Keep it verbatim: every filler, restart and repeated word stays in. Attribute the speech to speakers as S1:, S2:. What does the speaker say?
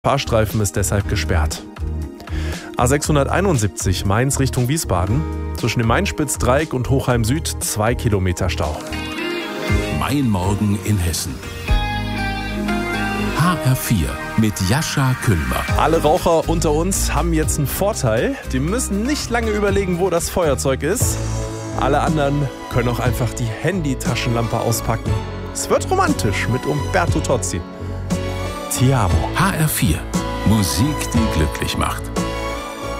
S1: Fahrstreifen ist deshalb gesperrt. A sechshunderteinundsiebzig Mainz Richtung Wiesbaden. Zwischen dem Main-Spitz-Dreieck und Hochheim Süd zwei Kilometer Stau.
S2: Mein Morgen in Hessen. H R vier mit Jascha Küllmer.
S1: Alle Raucher unter uns haben jetzt einen Vorteil. Die müssen nicht lange überlegen, wo das Feuerzeug ist. Alle anderen können auch einfach die Handy-Taschenlampe auspacken. Es wird romantisch mit Umberto Tozzi. Ti amo.
S2: H R vier. Musik, die glücklich macht.